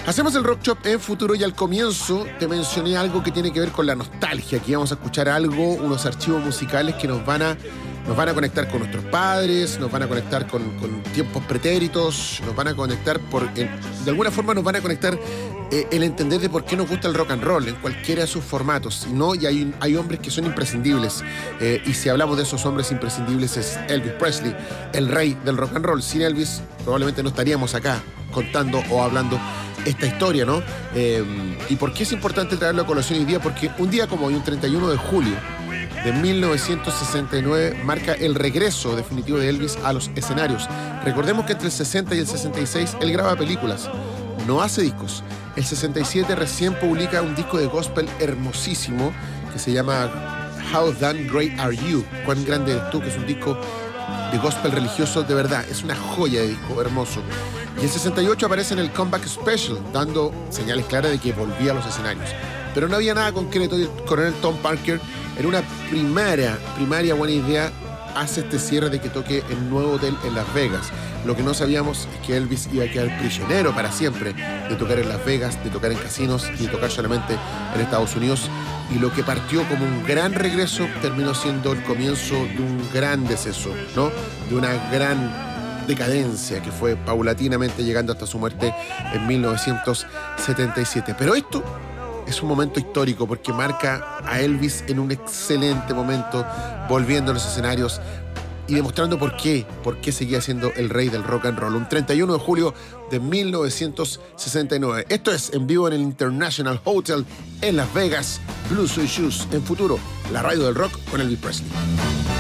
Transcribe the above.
Hacemos el Rock Shop en Futuro y al comienzo te mencioné algo que tiene que ver con la nostalgia. Aquí vamos a escuchar algo, unos archivos musicales que nos van a conectar con nuestros padres, nos van a conectar con tiempos pretéritos, nos van a conectar de alguna forma nos van a conectar el entender de por qué nos gusta el rock and roll en cualquiera de sus formatos. Y hay hombres que son imprescindibles. Y si hablamos de esos hombres imprescindibles es Elvis Presley, el rey del rock and roll. Sin Elvis probablemente no estaríamos acá contando o hablando esta historia, ¿no? ¿Y por qué es importante traerlo a colación hoy día? Porque un día como hoy, un 31 de julio de 1969, marca el regreso definitivo de Elvis a los escenarios. Recordemos que entre el 60 y el 66 él graba películas, no hace discos. El 67 recién publica un disco de gospel hermosísimo que se llama How Damn Great Are You? ¿Cuán grande eres tú? Que es un disco de gospel religioso de verdad. Es una joya de disco, hermoso. Y el 68 aparece en el Comeback Special, dando señales claras de que volvía a los escenarios. Pero no había nada concreto y el coronel Tom Parker, en una primaria buena idea, hace este cierre de que toque en un nuevo hotel en Las Vegas. Lo que no sabíamos es que Elvis iba a quedar prisionero para siempre de tocar en Las Vegas, de tocar en casinos y de tocar solamente en Estados Unidos. Y lo que partió como un gran regreso terminó siendo el comienzo de un gran deceso, ¿no? De una gran decadencia que fue paulatinamente llegando hasta su muerte en 1977. Pero esto es un momento histórico porque marca a Elvis en un excelente momento, volviendo a los escenarios y demostrando por qué seguía siendo el rey del rock and roll. Un 31 de julio de 1969. Esto es en vivo en el International Hotel en Las Vegas. Blue Suede Shoes en Futuro, la radio del rock con Elvis Presley.